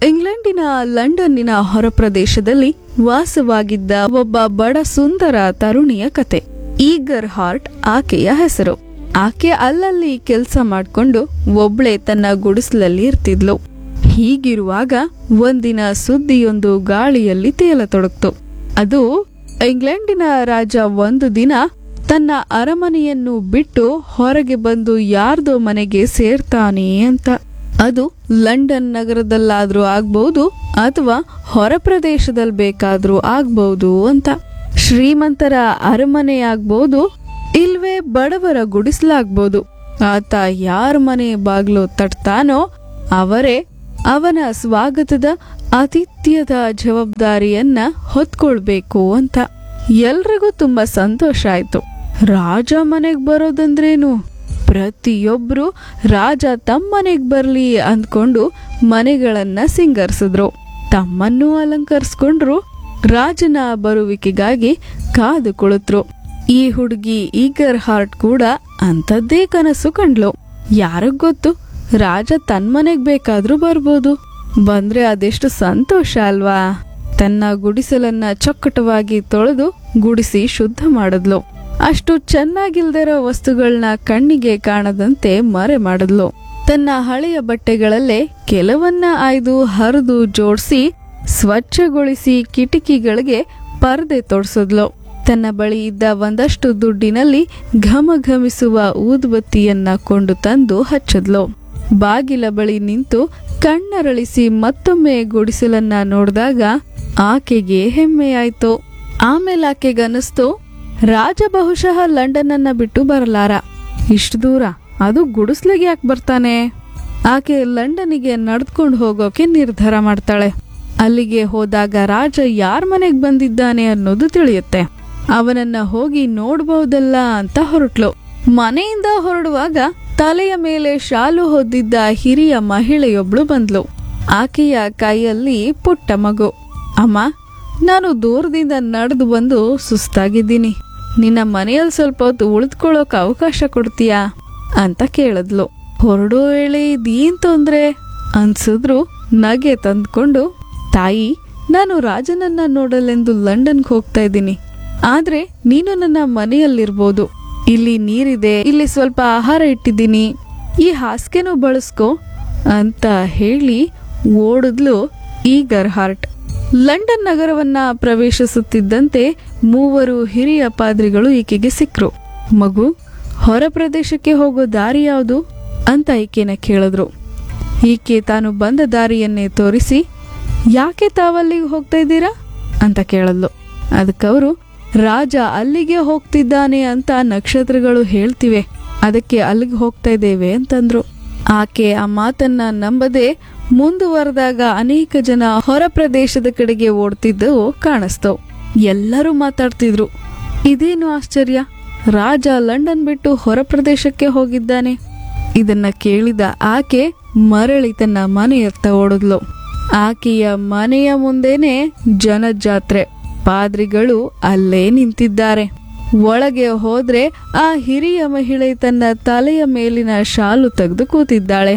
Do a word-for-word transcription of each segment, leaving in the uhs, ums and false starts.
ಇಂಗ್ಲೆಂಡಿನ ಲಂಡನ್ನಿನ ಹೊರಪ್ರದೇಶದಲ್ಲಿ ವಾಸವಾಗಿದ್ದ ಒಬ್ಬ ಬಡ ಸುಂದರ ತರುಣಿಯ ಕತೆ. ಈಗರ್ ಹಾರ್ಟ್ ಆಕೆಯ ಹೆಸರು. ಆಕೆ ಅಲ್ಲಲ್ಲಿ ಕೆಲಸ ಮಾಡ್ಕೊಂಡು ಒಬ್ಳೆ ತನ್ನ ಗುಡಿಸಲಲ್ಲಿ ಇರ್ತಿದ್ಲು. ಹೀಗಿರುವಾಗ ಒಂದಿನ ಸುದ್ದಿಯೊಂದು ಗಾಳಿಯಲ್ಲಿ ತೇಲತೊಡಗ್ತು. ಅದು ಇಂಗ್ಲೆಂಡಿನ ರಾಜ ಒಂದು ದಿನ ತನ್ನ ಅರಮನೆಯನ್ನು ಬಿಟ್ಟು ಹೊರಗೆ ಬಂದು ಯಾರ್ದೋ ಮನೆಗೆ ಸೇರ್ತಾನೆ ಅಂತ. ಅದು ಲಂಡನ್ ನಗರದಲ್ಲಾದ್ರೂ ಆಗ್ಬಹುದು ಅಥವಾ ಹೊರ ಪ್ರದೇಶದಲ್ಲಿ ಬೇಕಾದ್ರೂ ಆಗ್ಬಹುದು ಅಂತ. ಶ್ರೀಮಂತರ ಅರಮನೆ ಆಗ್ಬಹುದು, ಇಲ್ವೇ ಬಡವರ ಗುಡಿಸಲಾಗ್ಬೋದು. ಆತ ಯಾರ ಮನೆ ಬಾಗ್ಲು ತಟ್ತಾನೋ ಅವರೇ ಅವನ ಸ್ವಾಗತದ ಆತಿಥ್ಯದ ಜವಾಬ್ದಾರಿಯನ್ನ ಹೊತ್ಕೊಳ್ಬೇಕು ಅಂತ. ಎಲ್ರಿಗೂ ತುಂಬಾ ಸಂತೋಷ ಆಯ್ತು. ರಾಜ ಮನೆಗ್ ಬರೋದಂದ್ರೇನು? ಪ್ರತಿಯೊಬ್ರು ರಾಜ ತಮ್ಮನೆಗ್ ಬರ್ಲಿ ಅಂದ್ಕೊಂಡು ಮನೆಗಳನ್ನ ಸಿಂಗರಿಸಿದ್ರು, ತಮ್ಮನ್ನೂ ಅಲಂಕರಿಸ್ಕೊಂಡ್ರು, ರಾಜನ ಬರುವಿಕೆಗಾಗಿ ಕಾದು ಕುಳಿತರು. ಈ ಹುಡುಗಿ ಈಗರ್ ಹಾರ್ಟ್ ಕೂಡ ಅಂಥದ್ದೇ ಕನಸು ಕಂಡ್ಲು. ಯಾರಿಗ್ ಗೊತ್ತು, ರಾಜ ತನ್ ಮನೆಗ್ ಬೇಕಾದ್ರೂ ಬರ್ಬೋದು. ಬಂದ್ರೆ ಅದೆಷ್ಟು ಸಂತೋಷ ಅಲ್ವಾ? ತನ್ನ ಗುಡಿಸಲನ್ನ ಚೊಕ್ಕಟವಾಗಿ ತೊಳೆದು ಗುಡಿಸಿ ಶುದ್ಧ ಮಾಡಿದ್ಲು. ಅಷ್ಟು ಚೆನ್ನಾಗಿಲ್ದಿರೋ ವಸ್ತುಗಳನ್ನ ಕಣ್ಣಿಗೆ ಕಾಣದಂತೆ ಮರೆ ಮಾಡಿದ್ಲು. ತನ್ನ ಹಳೆಯ ಬಟ್ಟೆಗಳಲ್ಲೇ ಕೆಲವನ್ನ ಆಯ್ದು ಹರಿದು ಜೋಡಿಸಿ ಸ್ವಚ್ಛಗೊಳಿಸಿ ಕಿಟಕಿಗಳಿಗೆ ಪರದೆ ತೊಡ್ಸಿದ್ಲು. ತನ್ನ ಬಳಿ ಇದ್ದ ಒಂದಷ್ಟು ದುಡ್ಡಿನಲ್ಲಿ ಘಮ ಘಮಿಸುವ ಊದುಬತ್ತಿಯನ್ನ ಕೊಂಡು ತಂದು ಹಚ್ಚಿದ್ಲು. ಬಾಗಿಲ ಬಳಿ ನಿಂತು ಕಣ್ಣರಳಿಸಿ ಮತ್ತೊಮ್ಮೆ ಗುಡಿಸಲನ್ನ ನೋಡಿದಾಗ ಆಕೆಗೆ ಹೆಮ್ಮೆಯಾಯ್ತು. ಆಮೇಲೆ ಆಕೆಗನ್ನಿಸ್ತು, ರಾಜ ಬಹುಶಃ ಲಂಡನ್ ಅನ್ನ ಬಿಟ್ಟು ಬರಲಾರ. ಇಷ್ಟು ದೂರ, ಅದು ಗುಡಿಸ್ಲಿಗೆ ಯಾಕೆ ಬರ್ತಾನೆ? ಆಕೆ ಲಂಡನ್ನಿಗೆ ನಡೆದುಕೊಂಡು ಹೋಗೋಕೆ ನಿರ್ಧಾರ ಮಾಡ್ತಾಳೆ. ಅಲ್ಲಿಗೆ ಹೋದಾಗ ರಾಜ ಯಾರ ಮನೆಗೆ ಬಂದಿದ್ದಾನೆ ಅನ್ನೋದು ತಿಳಿಯುತ್ತೆ. ಅವನನ್ನ ಹೋಗಿ ನೋಡಬಹುದಲ್ಲ ಅಂತ ಹೊರಟ್ಲು. ಮನೆಯಿಂದ ಹೊರಡುವಾಗ ತಲೆಯ ಮೇಲೆ ಶಾಲು ಹೊದ್ದಿದ್ದ ಹಿರಿಯ ಮಹಿಳೆಯೊಬ್ಳು ಬಂದ್ಲು. ಆಕೆಯ ಕೈಯಲ್ಲಿ ಪುಟ್ಟ ಮಗು. ಅಮ್ಮ, ನಾನು ದೂರದಿಂದ ನಡೆದು ಬಂದು ಸುಸ್ತಾಗಿದ್ದೀನಿ. ನಿನ್ನ ಮನೆಯಲ್ಲಿ ಸ್ವಲ್ಪ ಹೊತ್ತು ಉಳಿದುಕೊಳ್ಳೋಕೆ ಅವಕಾಶ ಕೊಡ್ತೀಯಾ ಅಂತ ಕೇಳಿದ್ಲು. ಹೊರಡೋ ವೇಳೆ ಇದೇನ್ ತೊಂದ್ರೆ ಅನ್ಸಿದ್ರು ನಗೆ ತಂದ್ಕೊಂಡು, ತಾಯಿ, ನಾನು ರಾಜನನ್ನ ನೋಡಲೆಂದು ಲಂಡನ್ಗೆ ಹೋಗ್ತಾ ಇದ್ದೀನಿ. ಆದ್ರೆ ನೀನು ನನ್ನ ಮನೆಯಲ್ಲಿರ್ಬೋದು. ಇಲ್ಲಿ ನೀರಿದೆ, ಇಲ್ಲಿ ಸ್ವಲ್ಪ ಆಹಾರ ಇಟ್ಟಿದ್ದೀನಿ, ಈ ಹಾಸಿಗೆನೂ ಬಳಸ್ಕೊ ಅಂತ ಹೇಳಿ ಓಡಿದ್ಲು ಈಗರ್ ಹಾರ್ಟ್. ಲಂಡನ್ ನಗರವನ್ನ ಪ್ರವೇಶಿಸುತ್ತಿದ್ದಂತೆ ಮೂವರು ಹಿರಿಯ ಪಾದ್ರಿಗಳು ಈಕೆಗೆ ಸಿಕ್ರು. ಮಗು, ಹೊರ ಪ್ರದೇಶಕ್ಕೆ ಹೋಗೋ ದಾರಿ ಯಾವುದು ಅಂತ ಈಕೆನ ಕೇಳಿದ್ರು. ಈಕೆ ತಾನು ಬಂದ ದಾರಿಯನ್ನೇ ತೋರಿಸಿ, ಯಾಕೆ ತಾವಲ್ಲಿಗೆ ಹೋಗ್ತಾ ಇದ್ದೀರಾ ಅಂತ ಕೇಳದ್ಲು. ಅದಕ್ಕವರು, ರಾಜ ಅಲ್ಲಿಗೆ ಹೋಗ್ತಿದ್ದಾನೆ ಅಂತ ನಕ್ಷತ್ರಗಳು ಹೇಳ್ತಿವೆ, ಅದಕ್ಕೆ ಅಲ್ಲಿಗೆ ಹೋಗ್ತಾ ಇದ್ದೇವೆ ಅಂತಂದ್ರು. ಆಕೆ ಆ ಮಾತನ್ನ ನಂಬದೆ ಮುಂದುವರೆದಾಗ ಅನೇಕ ಜನ ಹೊರ ಪ್ರದೇಶದ ಕಡೆಗೆ ಓಡ್ತಿದ್ದು ಕಾಣಿಸ್ತು. ಎಲ್ಲರೂ ಮಾತಾಡ್ತಿದ್ರು, ಇದೇನು ಆಶ್ಚರ್ಯ, ರಾಜ ಲಂಡನ್ ಬಿಟ್ಟು ಹೊರ ಪ್ರದೇಶಕ್ಕೆ ಹೋಗಿದ್ದಾನೆ. ಇದನ್ನ ಕೇಳಿದ ಆಕೆ ಮರಳಿ ತನ್ನ ಮನೆಯತ್ತ ಓಡಿದ್ಲು. ಆಕೆಯ ಮನೆಯ ಮುಂದೆನೆ ಜನಜಾತ್ರೆ. ಪಾದ್ರಿಗಳು ಅಲ್ಲೇ ನಿಂತಿದ್ದಾರೆ. ಒಳಗೆ ಹೋದ್ರೆ ಆ ಹಿರಿಯ ಮಹಿಳೆ ತನ್ನ ತಲೆಯ ಮೇಲಿನ ಶಾಲು ತೆಗೆದು ಕೂತಿದ್ದಾಳೆ.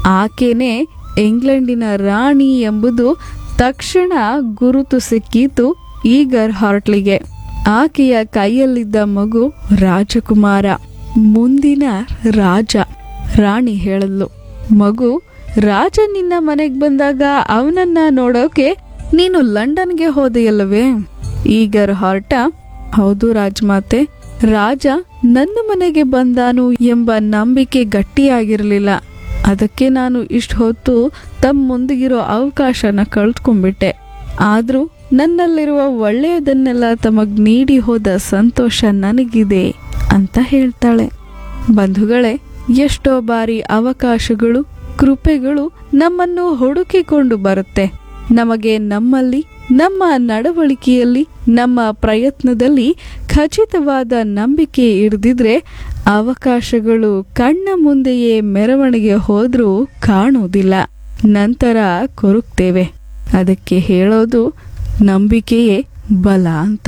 ಆಕೆನೇ ಇಂಗ್ಲೆಂಡಿನ ರಾಣಿ ಎಂಬುದು ತಕ್ಷಣ ಗುರುತು ಸಿಕ್ಕಿತು ಈಗರ್ ಹಾರ್ಟ್ಲಿಗೆ. ಆಕೆಯ ಕೈಯಲ್ಲಿದ್ದ ಮಗು ರಾಜಕುಮಾರ, ಮುಂದಿನ ರಾಜ. ರಾಣಿ ಹೇಳದ್ಲು, ಮಗು, ರಾಜ ನಿನ್ನ ಮನೆಗೆ ಬಂದಾಗ ಅವನನ್ನ ನೋಡೋಕೆ ನೀನು ಲಂಡನ್ಗೆ ಹೋದೆಯಲ್ಲವೇ? ಈಗರ್ ಹಾರ್ಟ, ಹೌದು ರಾಜಮಾತೆ, ರಾಜ ನನ್ನ ಮನೆಗೆ ಬಂದಾನು ಎಂಬ ನಂಬಿಕೆ ಗಟ್ಟಿಯಾಗಿರಲಿಲ್ಲ. ಅದಕ್ಕೆ ನಾನು ಇಷ್ಟು ಹೊತ್ತು ತಮ್ಮ ಮುಂದಿಗಿರೋ ಅವಕಾಶನ ಕಳ್ಕೊಂಡ್ಬಿಟ್ಟೆ. ಆದ್ರೂ ನನ್ನಲ್ಲಿರುವ ಒಳ್ಳೆಯದನ್ನೆಲ್ಲ ತಮಗ್ ನೀಡಿ ಹೋದ ಸಂತೋಷ ನನಗಿದೆ ಅಂತ ಹೇಳ್ತಾಳೆ. ಬಂಧುಗಳೇ, ಎಷ್ಟೋ ಬಾರಿ ಅವಕಾಶಗಳು, ಕೃಪೆಗಳು ನಮ್ಮನ್ನು ಹುಡುಕಿಕೊಂಡು ಬರುತ್ತೆ. ನಮಗೆ ನಮ್ಮಲ್ಲಿ, ನಮ್ಮ ನಡವಳಿಕೆಯಲ್ಲಿ, ನಮ್ಮ ಪ್ರಯತ್ನದಲ್ಲಿ ಖಚಿತವಾದ ನಂಬಿಕೆ ಇರದಿದ್ರೆ ಅವಕಾಶಗಳು ಕಣ್ಣ ಮುಂದೆಯೇ ಮೆರವಣಿಗೆ ಹೋದ್ರೂ ಕಾಣುವುದಿಲ್ಲ. ನಂತರ ಕೊರಗ್ತೇವೆ. ಅದಕ್ಕೆ ಹೇಳೋದು ನಂಬಿಕೆಯೇ ಬಲ ಅಂತ.